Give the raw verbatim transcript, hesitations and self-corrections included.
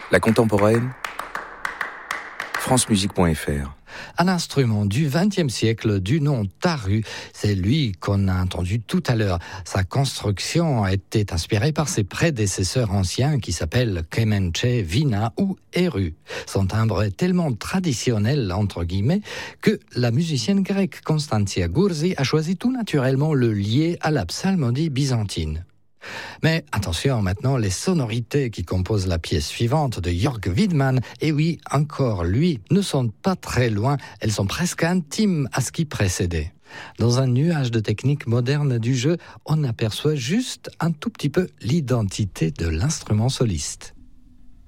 La contemporaine, francemusique point f r. Un instrument du vingtième siècle du nom taru, c'est lui qu'on a entendu tout à l'heure. Sa construction était inspirée par ses prédécesseurs anciens qui s'appellent kemenche, vina ou eru. Son timbre est tellement traditionnel, entre guillemets, que la musicienne grecque Constantia Gursi a choisi tout naturellement le lier à la psalmodie byzantine. Mais attention maintenant, les sonorités qui composent la pièce suivante de Jörg Widmann, et oui, encore lui, ne sont pas très loin, elles sont presque intimes à ce qui précédait. Dans un nuage de techniques modernes du jeu, on aperçoit juste un tout petit peu l'identité de l'instrument soliste.